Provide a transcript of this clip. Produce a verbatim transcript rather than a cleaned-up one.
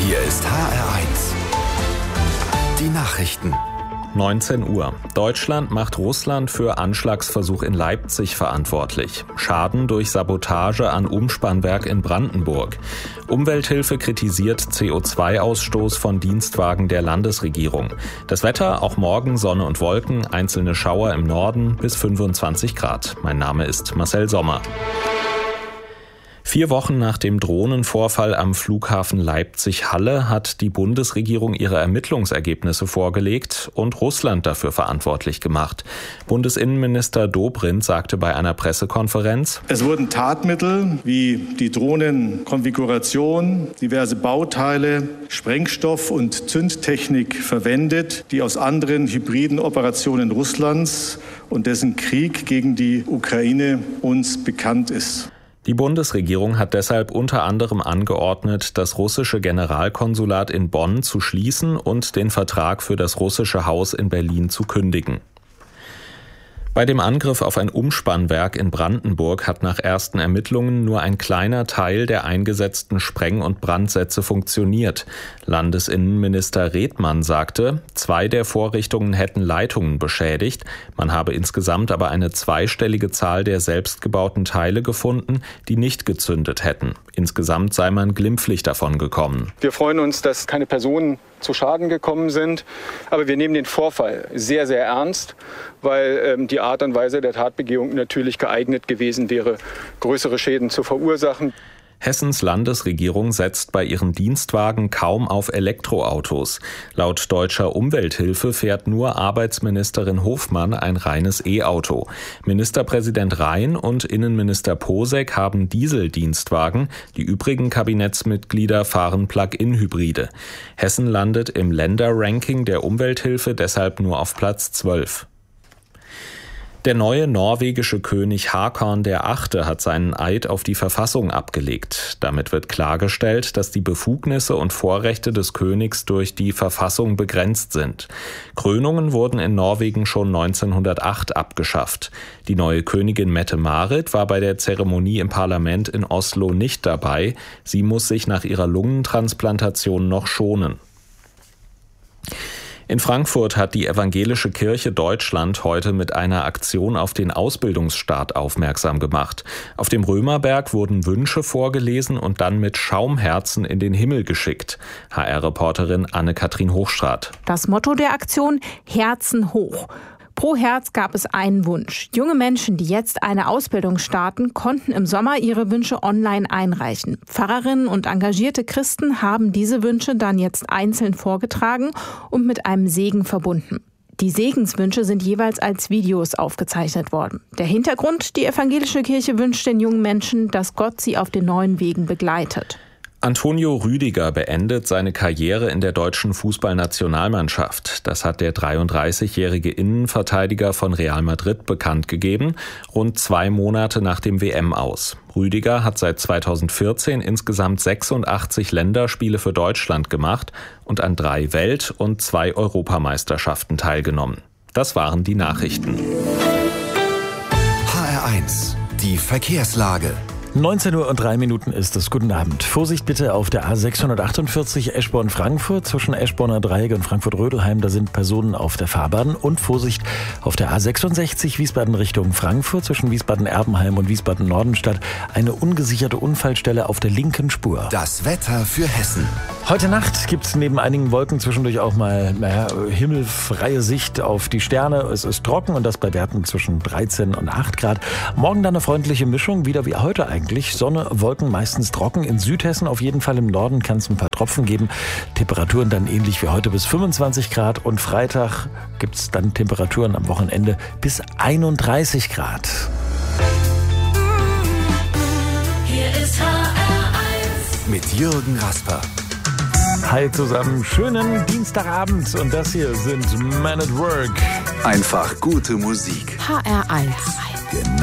Hier ist H R eins. Die Nachrichten. neunzehn Uhr. Deutschland macht Russland für Anschlagsversuch in Leipzig verantwortlich. Schaden durch Sabotage an Umspannwerk in Brandenburg. Umwelthilfe kritisiert C O zwei Ausstoß von Dienstwagen der Landesregierung. Das Wetter, auch morgen Sonne und Wolken, einzelne Schauer im Norden bis fünfundzwanzig Grad. Mein Name ist Marcel Sommer. Vier Wochen nach dem Drohnenvorfall am Flughafen Leipzig-Halle hat die Bundesregierung ihre Ermittlungsergebnisse vorgelegt und Russland dafür verantwortlich gemacht. Bundesinnenminister Dobrindt sagte bei einer Pressekonferenz: Es wurden Tatmittel wie die Drohnenkonfiguration, diverse Bauteile, Sprengstoff und Zündtechnik verwendet, die aus anderen hybriden Operationen Russlands und dessen Krieg gegen die Ukraine uns bekannt ist. Die Bundesregierung hat deshalb unter anderem angeordnet, das russische Generalkonsulat in Bonn zu schließen und den Vertrag für das russische Haus in Berlin zu kündigen. Bei dem Angriff auf ein Umspannwerk in Brandenburg hat nach ersten Ermittlungen nur ein kleiner Teil der eingesetzten Spreng- und Brandsätze funktioniert. Landesinnenminister Redmann sagte, zwei der Vorrichtungen hätten Leitungen beschädigt. Man habe insgesamt aber eine zweistellige Zahl der selbstgebauten Teile gefunden, die nicht gezündet hätten. Insgesamt sei man glimpflich davon gekommen. Wir freuen uns, dass keine Personen zu Schaden gekommen sind. Aber wir nehmen den Vorfall sehr, sehr ernst, weil ähm, die Art und Weise der Tatbegehung natürlich geeignet gewesen wäre, größere Schäden zu verursachen. Hessens Landesregierung setzt bei ihren Dienstwagen kaum auf Elektroautos. Laut deutscher Umwelthilfe fährt nur Arbeitsministerin Hofmann ein reines E-Auto. Ministerpräsident Rhein und Innenminister Posek haben Dieseldienstwagen. Die übrigen Kabinettsmitglieder fahren Plug-in-Hybride. Hessen landet im Länderranking der Umwelthilfe deshalb nur auf Platz zwölf. Der neue norwegische König Haakon der Achte hat seinen Eid auf die Verfassung abgelegt. Damit wird klargestellt, dass die Befugnisse und Vorrechte des Königs durch die Verfassung begrenzt sind. Krönungen wurden in Norwegen schon neunzehnhundertacht abgeschafft. Die neue Königin Mette-Marit war bei der Zeremonie im Parlament in Oslo nicht dabei. Sie muss sich nach ihrer Lungentransplantation noch schonen. In Frankfurt hat die Evangelische Kirche Deutschland heute mit einer Aktion auf den Ausbildungsstart aufmerksam gemacht. Auf dem Römerberg wurden Wünsche vorgelesen und dann mit Schaumherzen in den Himmel geschickt. H R-Reporterin Anne-Kathrin Hochstraat. Das Motto der Aktion: Herzen hoch. Pro Herz gab es einen Wunsch. Junge Menschen, die jetzt eine Ausbildung starten, konnten im Sommer ihre Wünsche online einreichen. Pfarrerinnen und engagierte Christen haben diese Wünsche dann jetzt einzeln vorgetragen und mit einem Segen verbunden. Die Segenswünsche sind jeweils als Videos aufgezeichnet worden. Der Hintergrund: Die evangelische Kirche wünscht den jungen Menschen, dass Gott sie auf den neuen Wegen begleitet. Antonio Rüdiger beendet seine Karriere in der deutschen Fußballnationalmannschaft. Das hat der dreiunddreißigjährige Innenverteidiger von Real Madrid bekannt gegeben, rund zwei Monate nach dem W M-Aus. Rüdiger hat seit zweitausendvierzehn insgesamt sechsundachtzig Länderspiele für Deutschland gemacht und an drei Welt- und zwei Europameisterschaften teilgenommen. Das waren die Nachrichten. H R eins, die Verkehrslage. neunzehn Uhr und drei Minuten ist es. Guten Abend. Vorsicht bitte auf der A sechshundertachtundvierzig Eschborn-Frankfurt zwischen Eschborner Dreieck und Frankfurt-Rödelheim. Da sind Personen auf der Fahrbahn. Und Vorsicht auf der A sechsundsechzig Wiesbaden Richtung Frankfurt zwischen Wiesbaden-Erbenheim und Wiesbaden-Nordenstadt. Eine ungesicherte Unfallstelle auf der linken Spur. Das Wetter für Hessen. Heute Nacht gibt es neben einigen Wolken zwischendurch auch mal naja, himmelfreie Sicht auf die Sterne. Es ist trocken und das bei Werten zwischen dreizehn und acht Grad. Morgen dann eine freundliche Mischung, wieder wie heute eigentlich. Sonne, Wolken, meistens trocken. In Südhessen auf jeden Fall, im Norden kann es ein paar Tropfen geben. Temperaturen dann ähnlich wie heute bis fünfundzwanzig Grad. Und Freitag gibt es dann Temperaturen am Wochenende bis einunddreißig Grad. Hier ist H R eins mit Jürgen Rasper. Hi zusammen, schönen Dienstagabend und das hier sind Men at Work. Einfach gute Musik. H R eins. Genau.